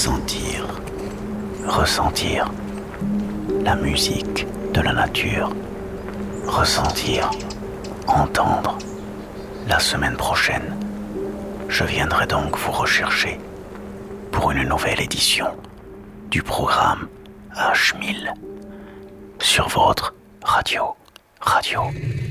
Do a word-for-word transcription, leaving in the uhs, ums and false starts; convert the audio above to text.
sentir, ressentir la musique de la nature, ressentir, entendre. La semaine prochaine, je viendrai donc vous rechercher pour une nouvelle édition du programme H mille sur votre radio, radio.